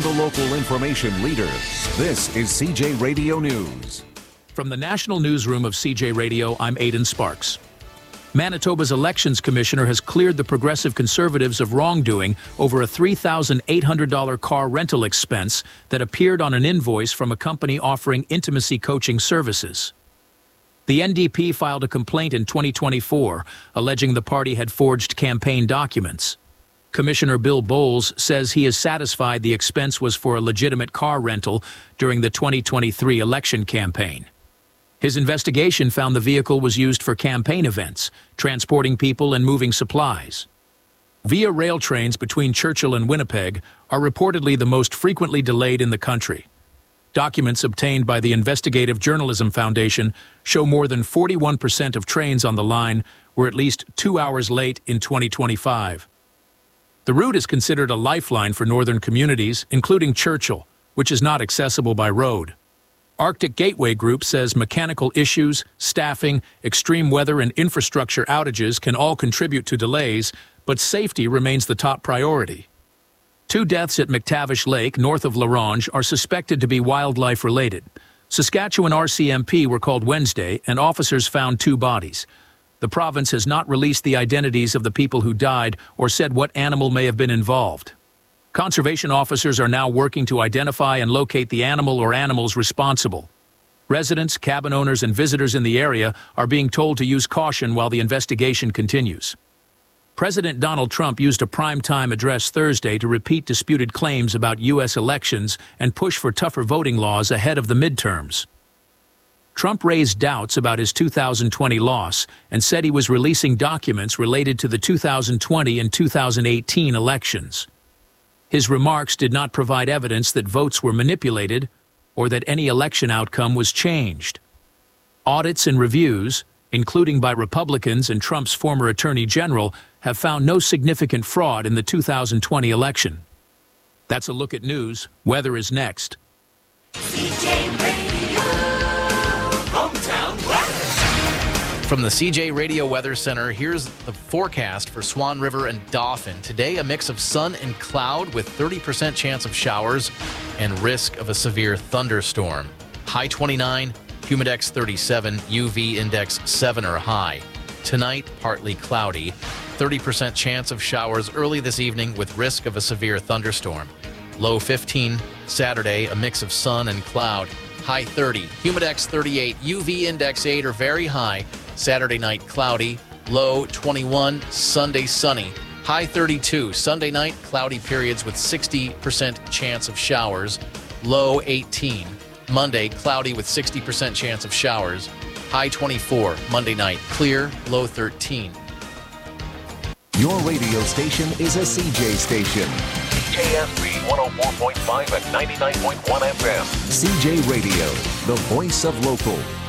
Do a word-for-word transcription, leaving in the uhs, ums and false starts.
the local information leader. This is C J Radio News. From the National Newsroom of C J Radio, I'm Aidan Sparks. Manitoba's Elections Commissioner has cleared the Progressive Conservatives of wrongdoing over a three thousand eight hundred dollars car rental expense that appeared on an invoice from a company offering intimacy coaching services. The N D P filed a complaint in twenty twenty-four, alleging the party had forged campaign documents. Commissioner Bill Bowles says he is satisfied the expense was for a legitimate car rental during the twenty twenty-three election campaign. His investigation found the vehicle was used for campaign events, transporting people and moving supplies. Via rail trains between Churchill and Winnipeg are reportedly the most frequently delayed in the country. Documents obtained by the Investigative Journalism Foundation show more than forty-one percent of trains on the line were at least two hours late in twenty twenty-five. The route is considered a lifeline for northern communities, including Churchill, which is not accessible by road. Arctic Gateway Group says mechanical issues, staffing, extreme weather, and infrastructure outages can all contribute to delays, but safety remains the top priority. Two deaths at McTavish Lake, north of La Ronge, are suspected to be wildlife-related. Saskatchewan R C M P were called Wednesday, and officers found two bodies. The province has not released the identities of the people who died or said what animal may have been involved. Conservation officers are now working to identify and locate the animal or animals responsible. Residents, cabin owners, and visitors in the area are being told to use caution while the investigation continues. President Donald Trump used a primetime address Thursday to repeat disputed claims about U S elections and push for tougher voting laws ahead of the midterms. Trump raised doubts about his two thousand twenty loss and said he was releasing documents related to the two thousand twenty and two thousand eighteen elections. His remarks did not provide evidence that votes were manipulated or that any election outcome was changed. Audits and reviews, including by Republicans and Trump's former Attorney General, have found no significant fraud in the two thousand twenty election. That's a look at news. Weather is next. C J Radio, hometown weather. From the C J Radio Weather Center, here's the forecast for Swan River and Dauphin. Today, a mix of sun and cloud with thirty percent chance of showers and risk of a severe thunderstorm. High twenty-nine, humidex thirty-seven, U V index seven or high. Tonight, partly cloudy, thirty percent chance of showers early this evening with risk of a severe thunderstorm. Low fifteen, Saturday, a mix of sun and cloud. High thirty, humidex thirty-eight, U V index eight or very high. Saturday night cloudy, low twenty-one, Sunday sunny. High thirty-two, Sunday night cloudy periods with sixty percent chance of showers. Low eighteen, Monday cloudy with sixty percent chance of showers. High twenty-four, Monday night clear, low thirteen. Your radio station is a C J station. K S B one oh four point five and ninety-nine point one F M. C J Radio, the voice of local.